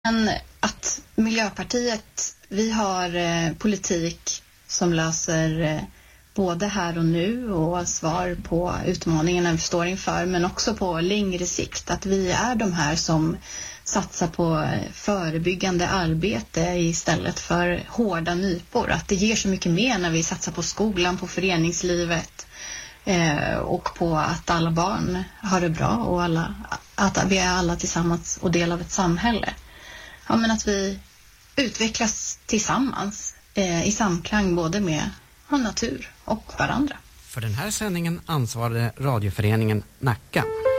Men att Miljöpartiet, vi har politik som löser både här och nu och svar på utmaningarna vi står inför, men också på längre sikt. Att vi är de här som satsar på förebyggande arbete istället för hårda nypor. Att det ger så mycket mer när vi satsar på skolan, på föreningslivet och på att alla barn har det bra och att vi är alla tillsammans och del av ett samhälle. Ja, men att vi utvecklas tillsammans i samklang både med natur och varandra. För den här sändningen ansvarade radioföreningen Nacka.